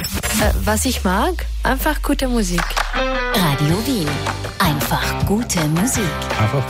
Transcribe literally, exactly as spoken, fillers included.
Äh, was ich mag? Einfach gute Musik. Radio Wien. Einfach gute Musik. Einfach